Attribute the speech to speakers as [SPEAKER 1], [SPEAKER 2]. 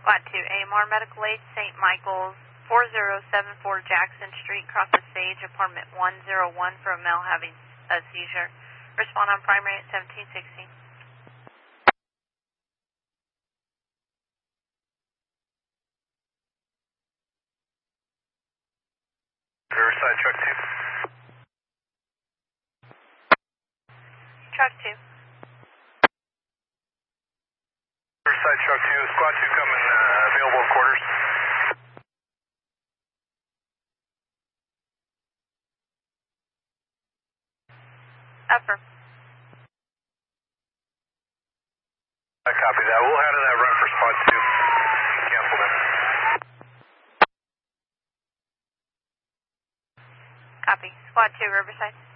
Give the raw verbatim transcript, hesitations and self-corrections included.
[SPEAKER 1] Squad two, A M R Medical Aid, Saint Michael's, four zero seven four Jackson Street, across the stage, apartment one oh one for a male having a seizure. Respond on primary at seventeen sixteen.
[SPEAKER 2] Riverside, truck two.
[SPEAKER 1] Truck two.
[SPEAKER 2] Riverside, truck two. Squad two coming, uh, available in quarters.
[SPEAKER 1] Upper.
[SPEAKER 2] I copy that. We'll handle that run for squad two. Cancel them.
[SPEAKER 1] Copy. Squad two, Riverside.